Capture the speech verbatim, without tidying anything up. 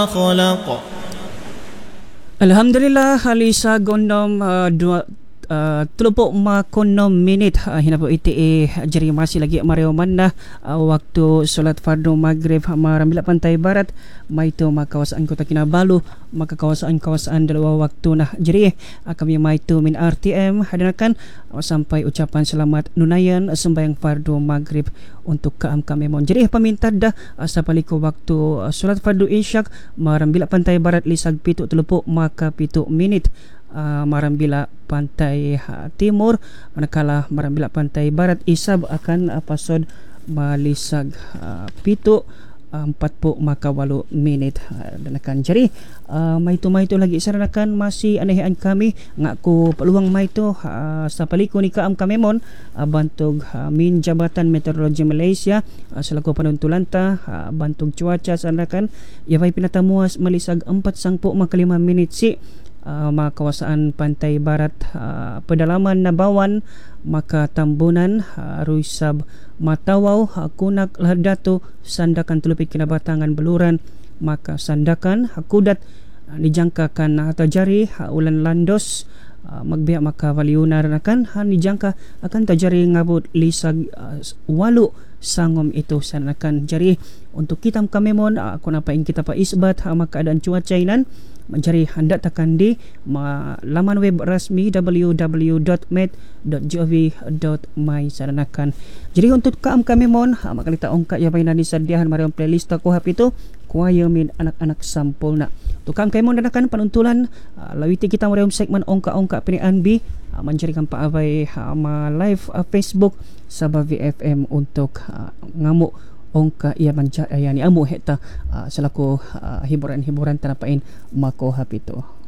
خلق. Alhamdulillah Alisa gondom uh, dua Uh, telupuk makonom minit uh, hinapo ite jari masih lagi Mario Manda uh, waktu solat fardu maghrib marambila pantai barat maitu makawasan kota Kinabalu maka kawasan-kawasan dalawa waktu nah jari uh, kami maitu min R T M hadanakan uh, sampai ucapan selamat nunayan uh, sembahyang fardu maghrib untuk kaam kami mon jari paminta dah uh, sa paliko waktu uh, solat fardu isyak marambila pantai barat lisag pitu telupuk maka pitu minit Uh, marambila pantai uh, timur manakala marambila pantai barat isab akan uh, pasod malisag uh, pitu uh, empat puluh maka walu minit uh, dan akan jari uh, maito-maito lagi saranakan masih anehan kami ngaku peluang maito uh, sa paliko ni kaam kami mon uh, bantog uh, min Jabatan Meteorologi Malaysia uh, selaku panuntulanta uh, bantog cuaca saranakan yaway pinatamuas malisag empat sangpu maka lima minit si Uh, mga kawasaan pantai barat uh, pedalaman Nabawan maka Tambunan uh, Ruisab Matawaw uh, Kunak Lahadato Sandakan Tulupit Kinabatangan Beluran maka Sandakan uh, Kudat uh, dijangkakan uh, tajari uh, ulan landos uh, magbiya maka Valiuna akan uh, dijangka akan tajari ngabot lisag uh, walu sangom itu sanakan jari untuk kita kami mon uh, kung napain kita pa isbat uh, makaadaan cuaca inan mencari hendak takan di ma, laman web rasmi w w w dot met dot gov dot my saranakan. Jadi untuk kaam kami mon ha, makalita ongka yabay na disadiahan mariong playlist ko hap itu kuaya min anak-anak sampul na. Untuk kaam kami mon danakan panuntulan uh, lawiti kita mariong segmen ongka-ongka pinian bi uh, mencarikan paabay uh, ma live uh, Facebook Sabah V F M untuk uh, ngamuk ongka ia manca ayani amu heta uh, selaku uh, hiburan-hiburan tanapain mako hapito.